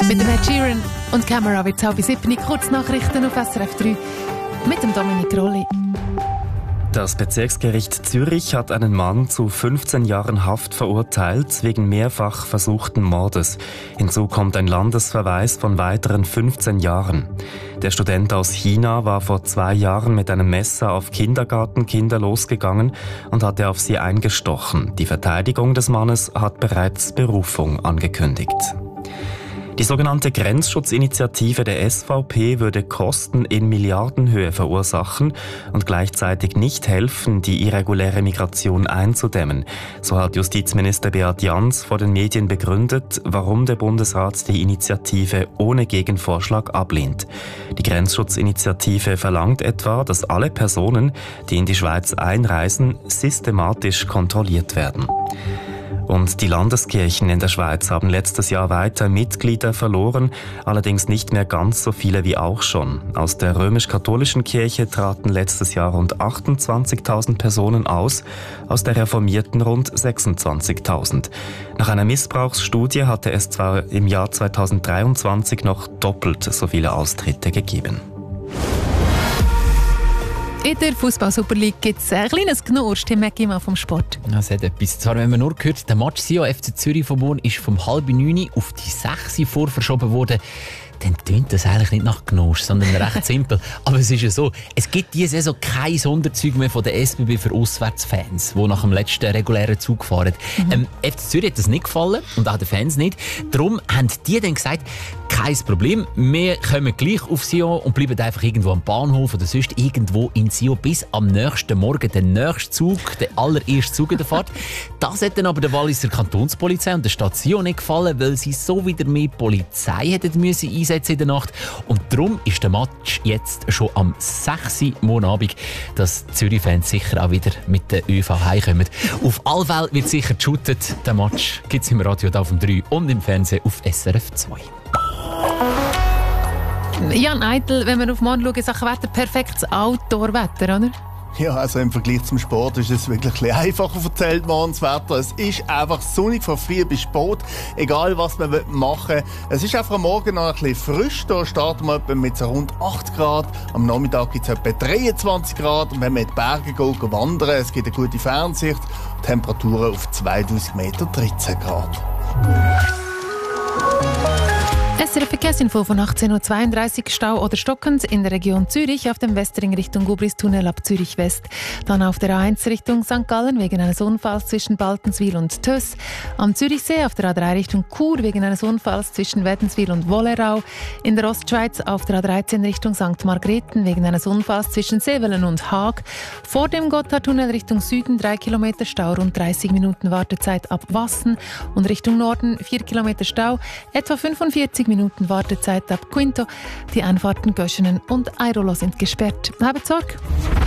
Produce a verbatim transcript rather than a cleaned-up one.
Mit dem Ed Sheeran und Camera wird es halb sieben. Kurznachrichten auf S R F drei mit dem Dominik Rolli. Das Bezirksgericht Zürich hat einen Mann zu fünfzehn Jahren Haft verurteilt wegen mehrfach versuchten Mordes. Hinzu kommt ein Landesverweis von weiteren fünfzehn Jahren. Der Student aus China war vor zwei Jahren mit einem Messer auf Kindergartenkinder losgegangen und hatte auf sie eingestochen. Die Verteidigung des Mannes hat bereits Berufung angekündigt. Die sogenannte Grenzschutzinitiative der S V P würde Kosten in Milliardenhöhe verursachen und gleichzeitig nicht helfen, die irreguläre Migration einzudämmen. So hat Justizminister Beat Jans vor den Medien begründet, warum der Bundesrat die Initiative ohne Gegenvorschlag ablehnt. Die Grenzschutzinitiative verlangt etwa, dass alle Personen, die in die Schweiz einreisen, systematisch kontrolliert werden. Und die Landeskirchen in der Schweiz haben letztes Jahr weiter Mitglieder verloren, allerdings nicht mehr ganz so viele wie auch schon. Aus der römisch-katholischen Kirche traten letztes Jahr rund achtundzwanzigtausend Personen aus, aus der reformierten rund sechsundzwanzigtausend. Nach einer Missbrauchsstudie hatte es zwar im Jahr zweitausenddreiundzwanzig noch doppelt so viele Austritte gegeben. In der Fußball-Super League gibt es ein kleines Knursch, Tim Meckimann vom Sport. Das hat etwas. Zwar, wenn man nur gehört, der Match Sion F C Zürich von morgen ist vom halb neun auf die sechs vorverschoben worden, dann tönt das eigentlich nicht nach Knursch, sondern recht simpel. Aber es ist ja so, es gibt diese Saison kein Sonderzug mehr von der S B B für Auswärtsfans, die nach dem letzten regulären Zug fahren. Mhm. Ähm, F C Zürich hat das nicht gefallen und auch den Fans nicht. Darum haben die dann gesagt, kein Problem, wir kommen gleich auf Sion und bleiben einfach irgendwo am Bahnhof oder sonst irgendwo in Sion bis am nächsten Morgen, der nächste Zug, der allererste Zug in der Fahrt. Das hat dann aber der Walliser Kantonspolizei und der Stadt Sion nicht gefallen, weil sie so wieder mehr Polizei hätten müssen einsetzen in der Nacht. Und darum ist der Match jetzt schon am sechs Uhr morgen Abend, dass die Zürich-Fans sicher auch wieder mit der ÖV heimkommen. Auf alle Fälle wird sicher geshootet. Den Match gibt es im Radio da auf dem drei und im Fernsehen auf S R F zwei. Jan Eitel, wenn wir auf morgen schauen, Sachen Wetter, perfektes Outdoor-Wetter, oder? Ja, also im Vergleich zum Sport ist es wirklich ein bisschen einfacher erzählt, morgen das Wetter. Es ist einfach sonnig von früh bis spät, egal was man machen will. Es ist einfach am Morgen noch ein bisschen frisch, da starten wir etwa mit so rund acht Grad. Am Nachmittag gibt es etwa dreiundzwanzig Grad und wenn wir in die Berge gehen, wandern, es gibt eine gute Fernsicht, Temperaturen auf zweitausend Meter dreizehn Grad. S R F Verkehrsinfo von achtzehn Uhr zweiunddreißig, Stau oder stockend in der Region Zürich auf dem Westring Richtung Gubristunnel ab Zürich West. Dann auf der A eins Richtung Sankt Gallen wegen eines Unfalls zwischen Baltenswil und Töss. Am Zürichsee auf der A drei Richtung Chur wegen eines Unfalls zwischen Wädenswil und Wollerau. In der Ostschweiz auf der A dreizehn Richtung Sankt Margrethen wegen eines Unfalls zwischen Sevelen und Haag. Vor dem Gotthardtunnel Richtung Süden drei Kilometer Stau, rund dreißig Minuten Wartezeit ab Wassen. Und Richtung Norden vier Kilometer Stau, etwa fünfundvierzig Minuten Wartezeit ab Quinto. Die Einfahrten Göschenen und Airolo sind gesperrt. Habt Sorge!